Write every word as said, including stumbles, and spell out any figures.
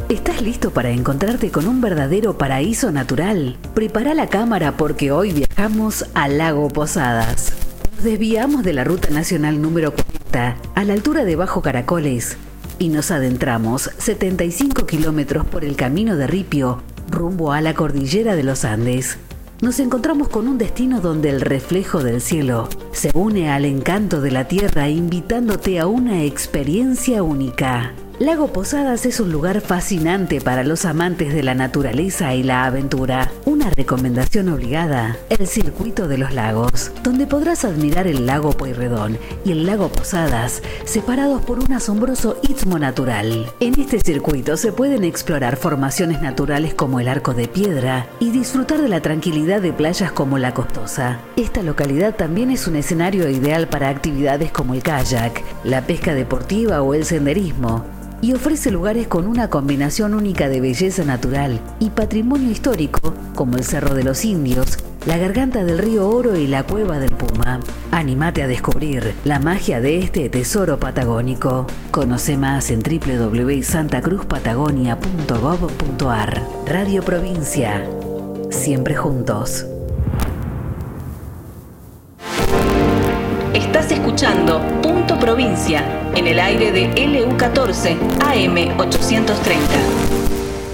¿Estás listo para encontrarte con un verdadero paraíso natural? Prepara la cámara porque hoy viajamos a Lago Posadas. Nos desviamos de la ruta nacional número cuarenta a la altura de Bajo Caracoles y nos adentramos setenta y cinco kilómetros por el camino de Ripio rumbo a la cordillera de los Andes. Nos encontramos con un destino donde el reflejo del cielo se une al encanto de la tierra, invitándote a una experiencia única. Lago Posadas es un lugar fascinante para los amantes de la naturaleza y la aventura. Una recomendación obligada: el Circuito de los Lagos, donde podrás admirar el lago Pueyrredón y el lago Posadas, separados por un asombroso istmo natural. En este circuito se pueden explorar formaciones naturales como el Arco de Piedra y disfrutar de la tranquilidad de playas como La Costosa. Esta localidad también es un escenario ideal para actividades como el kayak, la pesca deportiva o el senderismo, y ofrece lugares con una combinación única de belleza natural y patrimonio histórico como el Cerro de los Indios, la Garganta del Río Oro y la Cueva del Puma. Anímate a descubrir la magia de este tesoro patagónico. Conoce más en doble u doble u doble u punto santa cruz patagonia punto gob punto ar. Radio Provincia. Siempre juntos. Estás escuchando Punto Provincia en el aire de L U catorce A M ochocientos treinta.